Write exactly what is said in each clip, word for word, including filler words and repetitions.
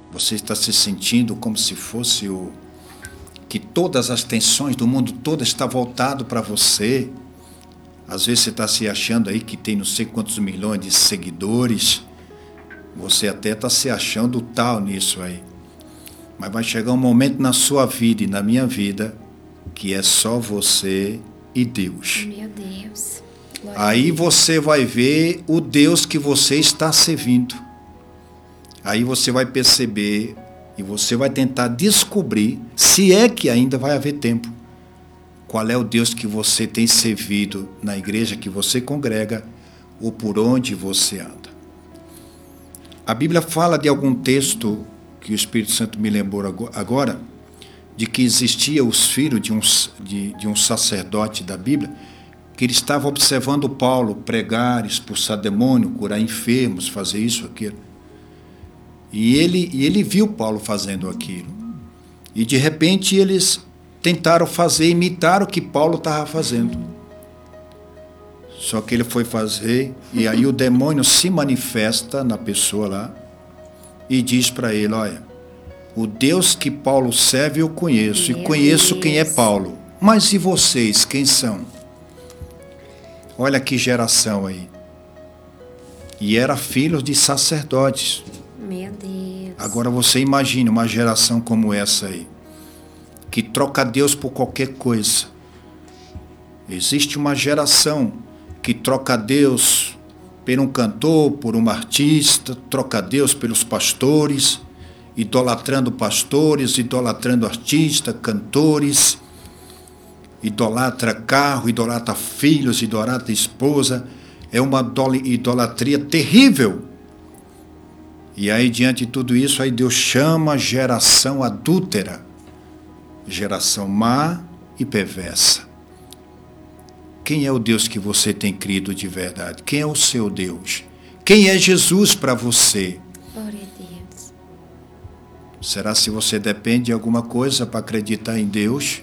Você está se sentindo como se fosse o... que todas as tensões do mundo todo estão voltadas para você. Às vezes você está se achando aí que tem não sei quantos milhões de seguidores. Você até está se achando tal nisso aí. Mas vai chegar um momento na sua vida e na minha vida que é só você e Deus. Meu Deus. Glória Aí você vai ver o Deus que você está servindo. Aí você vai perceber e você vai tentar descobrir, se é que ainda vai haver tempo, qual é o Deus que você tem servido na igreja que você congrega ou por onde você anda. A Bíblia fala de algum texto que o Espírito Santo me lembrou agora, de que existia os filhos de um, de, de um sacerdote da Bíblia, que ele estava observando Paulo pregar, expulsar demônio, curar enfermos, fazer isso, aquilo. E ele, e ele viu Paulo fazendo aquilo. E de repente eles tentaram fazer, imitar o que Paulo estava fazendo. Só que ele foi fazer, e aí o demônio se manifesta na pessoa lá, e diz para ele, olha, o Deus que Paulo serve eu conheço, Meu e conheço Deus. quem é Paulo. Mas e vocês, quem são? Olha que geração aí. E era filho de sacerdotes. Meu Deus. Agora você imagine uma geração como essa aí, que troca Deus por qualquer coisa. Existe uma geração que troca Deus por um cantor, por um artista, troca Deus pelos pastores, idolatrando pastores, idolatrando artistas, cantores, idolatra carro, idolatra filhos, idolatra esposa. É uma idolatria terrível. E aí, diante de tudo isso, aí Deus chama a geração adúltera, geração má e perversa. Quem é o Deus que você tem crido de verdade? Quem é o seu Deus? Quem é Jesus para você? Glória a Deus. Será se você depende de alguma coisa para acreditar em Deus?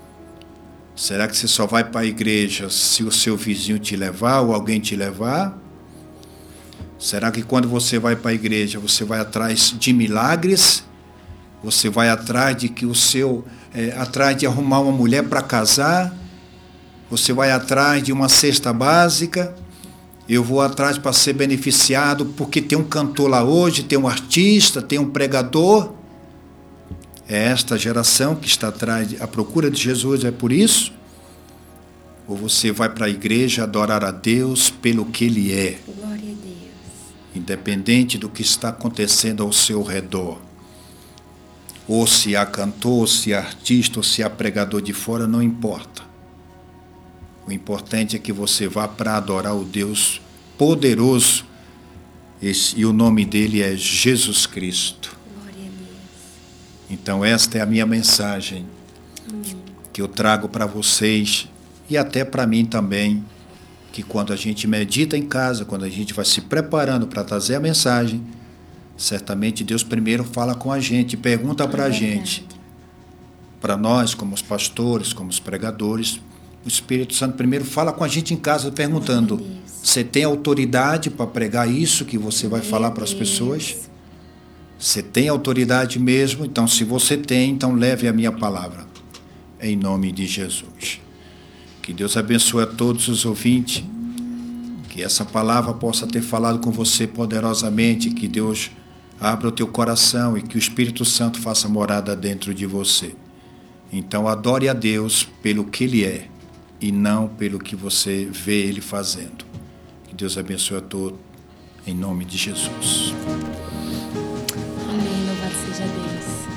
Será que você só vai para a igreja se o seu vizinho te levar ou alguém te levar? Será que quando você vai para a igreja, você vai atrás de milagres? Você vai atrás de que o seu, é, atrás de arrumar uma mulher para casar? Você vai atrás de uma cesta básica? Eu vou atrás para ser beneficiado porque tem um cantor lá hoje, tem um artista, tem um pregador? É esta geração que está atrás, à procura de Jesus, é por isso? Ou você vai para a igreja adorar a Deus pelo que Ele é? Glória a Deus. Independente do que está acontecendo ao seu redor. Ou se há cantor, ou se há artista, ou se há pregador de fora, não importa. O importante é que você vá para adorar o Deus poderoso, esse, e o nome dele é Jesus Cristo. Glória a Deus. Então esta é a minha mensagem, Amém. que eu trago para vocês, e até para mim também, que quando a gente medita em casa, quando a gente vai se preparando para trazer a mensagem, certamente Deus primeiro fala com a gente, pergunta para a gente, para nós como os pastores, como os pregadores, o Espírito Santo primeiro fala com a gente em casa perguntando, você tem autoridade para pregar isso que você vai falar para as pessoas? Você tem autoridade mesmo? Então se você tem, então leve a minha palavra, em nome de Jesus. Que Deus abençoe a todos os ouvintes, que essa palavra possa ter falado com você poderosamente, que Deus abra o teu coração e que o Espírito Santo faça morada dentro de você. Então adore a Deus pelo que Ele é e não pelo que você vê Ele fazendo. Que Deus abençoe a todos, em nome de Jesus. Amém, louvado seja Deus.